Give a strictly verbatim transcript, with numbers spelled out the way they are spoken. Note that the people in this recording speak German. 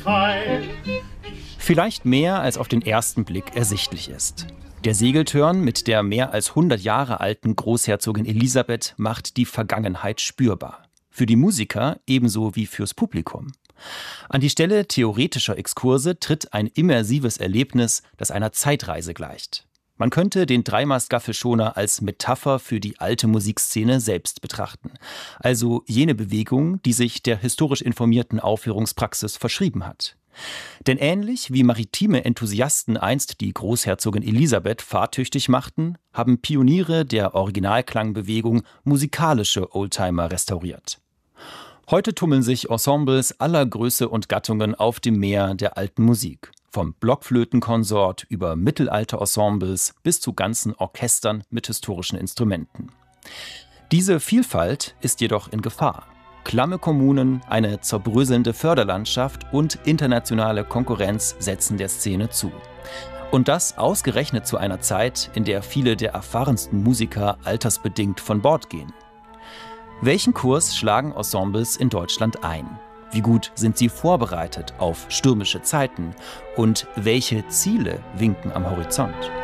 Keil. Vielleicht mehr, als auf den ersten Blick ersichtlich ist. Der Segeltörn mit der mehr als hundert Jahre alten Großherzogin Elisabeth macht die Vergangenheit spürbar. Für die Musiker ebenso wie fürs Publikum. An die Stelle theoretischer Exkurse tritt ein immersives Erlebnis, das einer Zeitreise gleicht. Man könnte den Dreimast-Gaffelschoner als Metapher für die alte Musikszene selbst betrachten. Also jene Bewegung, die sich der historisch informierten Aufführungspraxis verschrieben hat. Denn ähnlich wie maritime Enthusiasten einst die Großherzogin Elisabeth fahrtüchtig machten, haben Pioniere der Originalklangbewegung musikalische Oldtimer restauriert. Heute tummeln sich Ensembles aller Größe und Gattungen auf dem Meer der alten Musik. Vom Blockflötenkonsort über Mittelalter-Ensembles bis zu ganzen Orchestern mit historischen Instrumenten. Diese Vielfalt ist jedoch in Gefahr. Klamme Kommunen, eine zerbröselnde Förderlandschaft und internationale Konkurrenz setzen der Szene zu. Und das ausgerechnet zu einer Zeit, in der viele der erfahrensten Musiker altersbedingt von Bord gehen. Welchen Kurs schlagen Ensembles in Deutschland ein? Wie gut sind sie vorbereitet auf stürmische Zeiten? Und welche Ziele winken am Horizont?